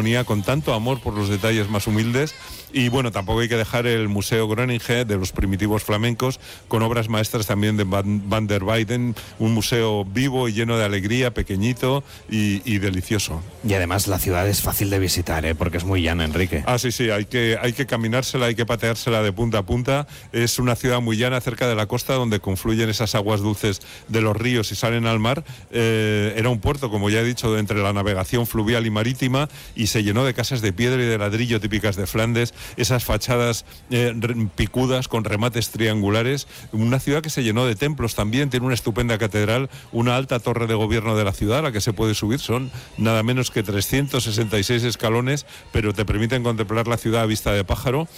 ponía con tanto amor por los detalles más humildes. Y bueno, tampoco hay que dejar el Museo Groningen de los primitivos flamencos, con obras maestras también de Van der Weyden, un museo vivo y lleno de alegría, pequeñito y delicioso. Y además la ciudad es fácil de visitar, porque es muy llana, Enrique. Sí, hay que caminársela, hay que pateársela de punta a punta. Es una ciudad muy llana cerca de la costa, donde confluyen esas aguas dulces de los ríos y salen al mar. Era un puerto, como ya he dicho, entre la navegación fluvial y marítima, y se llenó de casas de piedra y de ladrillo típicas de Flandes, esas fachadas picudas con remates triangulares. Una ciudad que se llenó de templos también, tiene una estupenda catedral, una alta torre de gobierno de la ciudad a la que se puede subir, son nada menos que 366 escalones, pero te permiten contemplar la ciudad a vista de pájaro.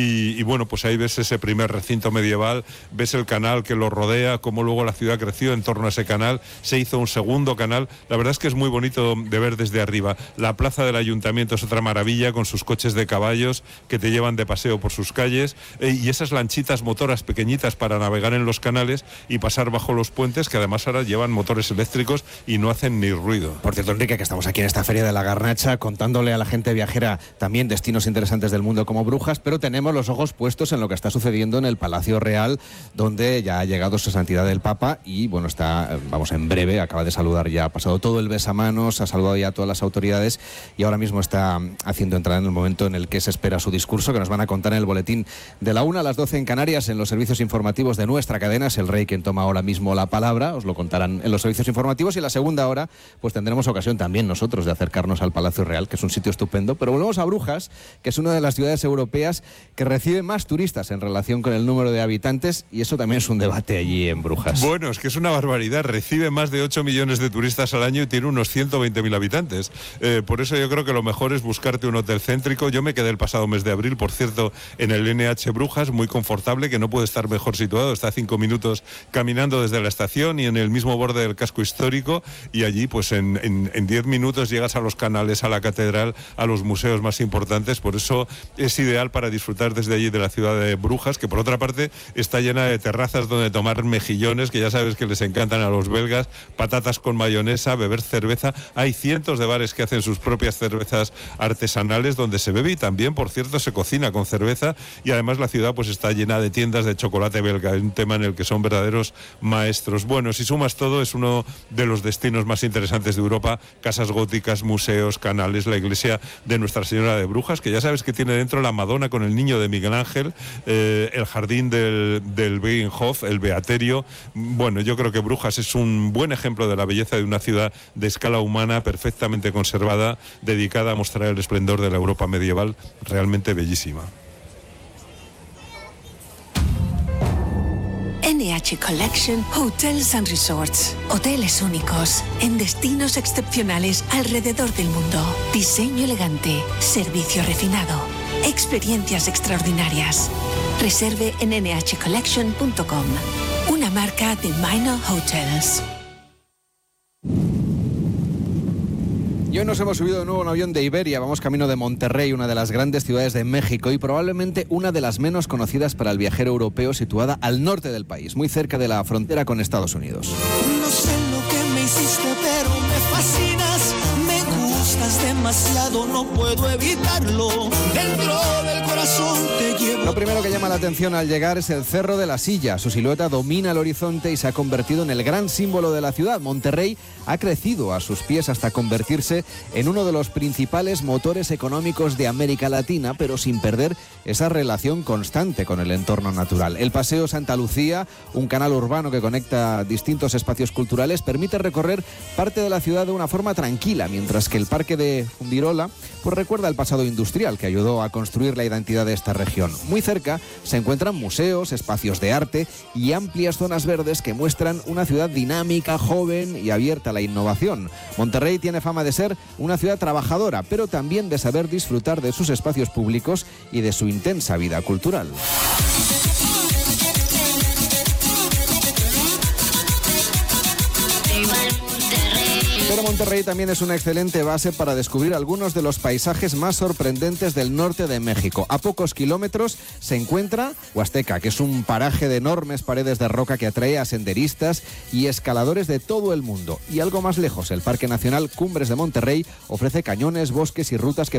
Y bueno, pues ahí ves ese primer recinto medieval, ves el canal que lo rodea, cómo luego la ciudad creció en torno a ese canal, se hizo un segundo canal. La verdad es que es muy bonito de ver desde arriba. La plaza del ayuntamiento es otra maravilla, con sus coches de caballos que te llevan de paseo por sus calles, y esas lanchitas motoras pequeñitas para navegar en los canales y pasar bajo los puentes, que además ahora llevan motores eléctricos y no hacen ni ruido. Por cierto, Enrique, que estamos aquí en esta Feria de la Garnacha contándole a la gente viajera también destinos interesantes del mundo como Brujas, pero tenemos los ojos puestos en lo que está sucediendo en el Palacio Real, donde ya ha llegado Su Santidad el Papa y bueno, está, en breve, acaba de saludar, ya ha pasado todo el besamanos, ha saludado ya a todas las autoridades y ahora mismo está haciendo entrar en el momento en el que se espera su discurso, que nos van a contar en el boletín de la 1 a las 12 en Canarias, en los servicios informativos de nuestra cadena. Es el rey quien toma ahora mismo la palabra, os lo contarán en los servicios informativos, y en la segunda hora pues tendremos ocasión también nosotros de acercarnos al Palacio Real, que es un sitio estupendo. Pero volvemos a Brujas, que es una de las ciudades europeas que recibe más turistas en relación con el número de habitantes, y eso también es un debate allí en Brujas. Bueno, es que es una barbaridad, recibe más de 8 millones de turistas al año y tiene unos 120.000 habitantes. Por eso yo creo que lo mejor es buscarte un hotel céntrico. Yo me quedé el pasado mes de abril, por cierto, en el NH Brujas, muy confortable, que no puede estar mejor situado, está a 5 minutos caminando desde la estación y en el mismo borde del casco histórico, y allí pues en 10 minutos llegas a los canales, a la catedral, a los museos más importantes. Por eso es ideal para disfrutar desde allí de la ciudad de Brujas, que por otra parte está llena de terrazas donde tomar mejillones, que ya sabes que les encantan a los belgas, patatas con mayonesa, beber cerveza. Hay cientos de bares que hacen sus propias cervezas artesanales donde se bebe, y también, por cierto, se cocina con cerveza, y además la ciudad pues está llena de tiendas de chocolate belga, un tema en el que son verdaderos maestros. Bueno, si sumas todo, es uno de los destinos más interesantes de Europa: casas góticas, museos, canales, la iglesia de Nuestra Señora de Brujas, que ya sabes que tiene dentro la Madonna con el niño de Miguel Ángel, el jardín del Beginhof, el Beaterio. Bueno, yo creo que Brujas es un buen ejemplo de la belleza de una ciudad de escala humana, perfectamente conservada, dedicada a mostrar el esplendor de la Europa medieval, realmente bellísima. NH Collection Hotels and Resorts. Hoteles únicos en destinos excepcionales alrededor del mundo. Diseño elegante, servicio refinado, experiencias extraordinarias. Reserve en nhcollection.com. Una marca de Minor Hotels. Y hoy nos hemos subido de nuevo a un avión de Iberia. Vamos camino de Monterrey, una de las grandes ciudades de México y probablemente una de las menos conocidas para el viajero europeo, situada al norte del país, muy cerca de la frontera con Estados Unidos. No sé lo que me hiciste, pero me fascinas. Me gustas demasiado, no puedo evitarlo. Dentro del corazón te llevo. Lo primero que llama la atención al llegar es el Cerro de la Silla. Su silueta domina el horizonte y se ha convertido en el gran símbolo de la ciudad. Monterrey ha crecido a sus pies hasta convertirse en uno de los principales motores económicos de América Latina, pero sin perder esa relación constante con el entorno natural. El Paseo Santa Lucía, un canal urbano que conecta distintos espacios culturales, permite recorrer parte de la ciudad de una forma tranquila, mientras que el Parque de Fundirola pues recuerda el pasado industrial que ayudó a construir la identidad de esta región. Muy cerca se encuentran museos, espacios de arte y amplias zonas verdes que muestran una ciudad dinámica, joven y abierta a la innovación. Monterrey tiene fama de ser una ciudad trabajadora, pero también de saber disfrutar de sus espacios públicos y de su intensa vida cultural. Pero Monterrey también es una excelente base para descubrir algunos de los paisajes más sorprendentes del norte de México. A pocos kilómetros se encuentra Huasteca, que es un paraje de enormes paredes de roca que atrae a senderistas y escaladores de todo el mundo. Y algo más lejos, el Parque Nacional Cumbres de Monterrey ofrece cañones, bosques y rutas que